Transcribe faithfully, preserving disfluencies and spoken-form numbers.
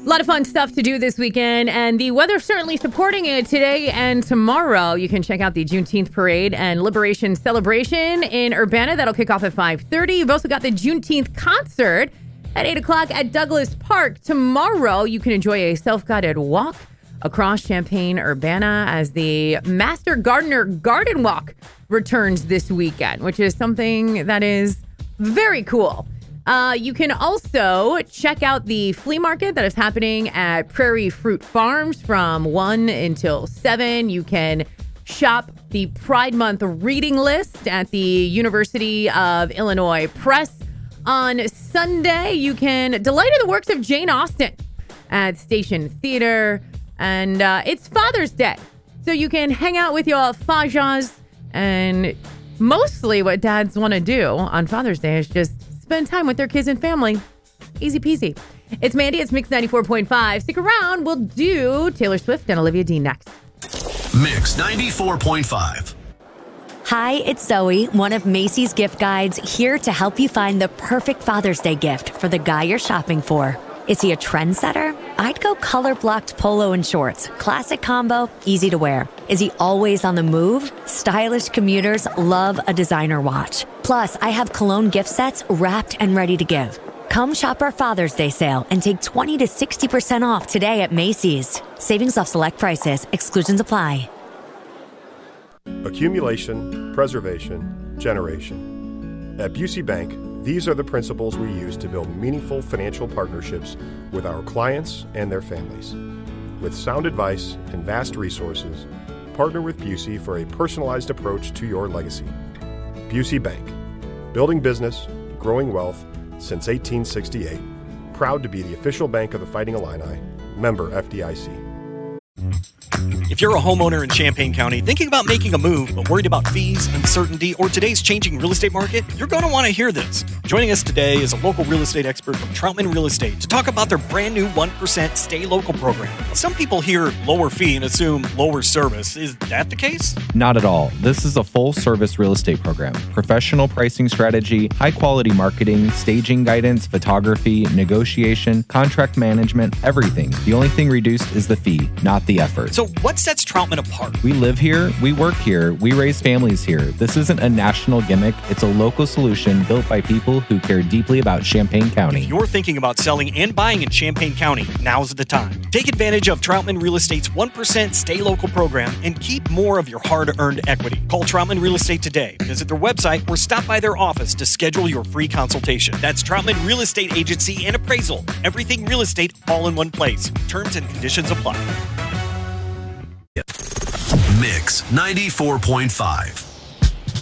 A lot of fun stuff to do this weekend, and the weather's certainly supporting it today and tomorrow. You can check out the Juneteenth Parade and Liberation Celebration in Urbana. That'll kick off at five thirty. You've also got the Juneteenth concert at eight o'clock at Douglas Park. Tomorrow, you can enjoy a self-guided walk across Champaign-Urbana as the Master Gardener Garden Walk returns this weekend, which is something that is very cool. Uh, you can also check out the flea market that is happening at Prairie Fruit Farms from one until seven. You can shop the Pride Month reading list at the University of Illinois Press. On Sunday, you can delight in the works of Jane Austen at Station Theater. And uh, it's Father's Day, so you can hang out with your fajas. And mostly what dads want to do on Father's Day is just spend time with their kids and family. Easy peasy. It's Mandy. It's Mix ninety-four point five. Stick around. We'll do Taylor Swift and Olivia Dean next. Mix ninety-four point five. Hi, it's Zoe, one of Macy's gift guides, here to help you find the perfect Father's Day gift for the guy you're shopping for. Is he a trendsetter? I'd go color-blocked polo and shorts. Classic combo, easy to wear. Is he always on the move? Stylish commuters love a designer watch. Plus, I have cologne gift sets wrapped and ready to give. Come shop our Father's Day sale and take twenty to sixty percent off today at Macy's. Savings off select prices. Exclusions apply. Accumulation, preservation, generation. At Busey Bank, these are the principles we use to build meaningful financial partnerships with our clients and their families. With sound advice and vast resources, partner with Busey for a personalized approach to your legacy. Busey Bank, building business, growing wealth since eighteen sixty-eight. Proud to be the official bank of the Fighting Illini, member F D I C. If you're a homeowner in Champaign County thinking about making a move but worried about fees, uncertainty, or today's changing real estate market, you're going to want to hear this. Joining us today is a local real estate expert from Troutman Real Estate to talk about their brand new one percent Stay Local program. Some people hear lower fee and assume lower service. Is that the case? Not at all. This is a full-service real estate program. Professional pricing strategy, high-quality marketing, staging guidance, photography, negotiation, contract management, everything. The only thing reduced is the fee, not the effort. So what sets Troutman apart? We live here, we work here, we raise families here. This isn't a national gimmick. It's a local solution built by people who care deeply about Champaign County. If you're thinking about selling and buying in Champaign County, now's the time. Take advantage of Troutman Real Estate's one percent Stay Local program and keep more of your hard-earned equity. Call Troutman Real Estate today. Visit their website or stop by their office to schedule your free consultation. That's Troutman Real Estate Agency and Appraisal. Everything real estate all in one place. Terms and conditions apply. Mix ninety-four point five.